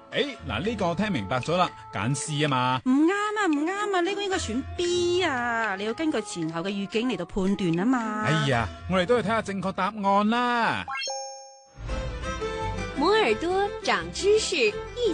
嗱，呢個我聽明白咗啦，揀 C 啊嘛。 唔啱啊，唔啱啊，呢個應該選 B 啊！你要根據前後嘅語境嚟到判斷啊嘛。 哎呀，我哋都要睇下正確答案啦。 摩耳朵長知識，一